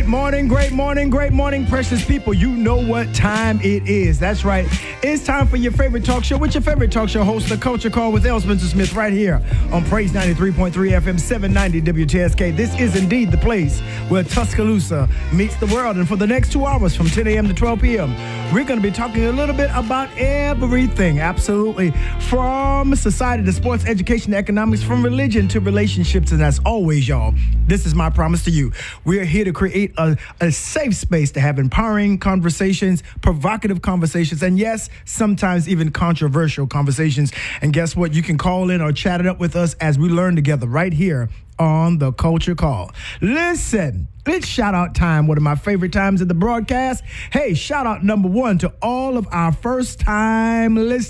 great morning, precious people. You know what time it is. That's right. It's time for your favorite talk show with your favorite talk show host, The Culture Call with L. Spencer Smith, right here on Praise 93.3 FM 790 WTSK. This is indeed the place where Tuscaloosa meets the world. And for the next 2 hours from 10 a.m. to 12 p.m., we're going to be talking a little bit about everything, absolutely, from society to sports, education to economics, from religion to relationships. And as always, y'all, this is my promise to you. We are here to create a safe space to have empowering conversations, provocative conversations, and yes, sometimes even controversial conversations. And guess what? You can call in or chat it up with us as we learn together right here on The Culture Call. Listen, it's shout out time, one of my favorite times of the broadcast. Hey, shout out number one to all of our first time listeners.